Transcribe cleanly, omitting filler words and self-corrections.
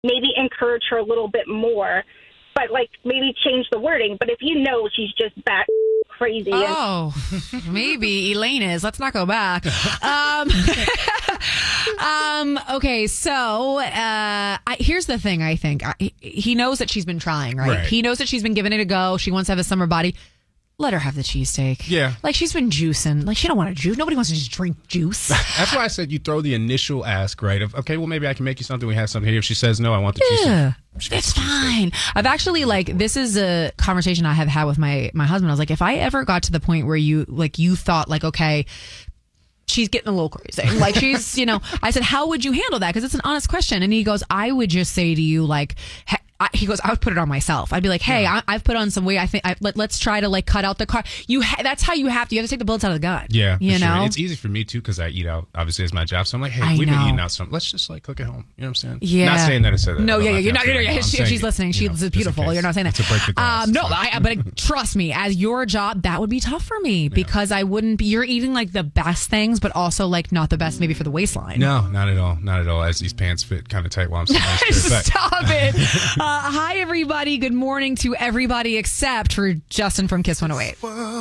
maybe encourage her a little bit more, but like maybe change the wording. But if you know she's just bat crazy. Oh, maybe Elaine is. Let's not go back. Okay, so here's the thing. I think he knows that she's been trying, right? He knows that she's been giving it a go. She wants to have a summer body. Let her have the cheesesteak. Yeah. Like, she's been juicing. Like, she don't want to juice. Nobody wants to just drink juice. That's why I said you throw the initial ask, right? Of, okay, well, maybe I can make you something. We have something here. If she says no, I want the cheesesteak. It's fine. I've actually, like, this is a conversation I have had with my husband. I was like, if I ever got to the point where you thought, like, okay, she's getting a little crazy. Like, she's, I said, how would you handle that? Because it's an honest question. And he goes, I would just say to you, like, he goes, I would put it on myself. I'd be like, hey, I've put on some weight. I think let's try to like cut out the car. That's how you have to take the bullets out of the gun. Yeah, you know, sure. It's easy for me too because I eat out. Obviously, it's my job. So I'm like, hey, we've been eating out some. Let's just like cook at home. You know what I'm saying? Yeah. Not saying that I said that. No, you're not. She's listening. She's beautiful. You're not saying that. To break the glass. No, but trust me, as your job, that would be tough for me because I wouldn't be. You're eating like the best things, but also like not the best maybe for the waistline. No, not at all. Not at all. As these pants fit kind of tight while I'm sitting there. Stop it. Hi, everybody. Good morning to everybody except for Justin from Kiss 108.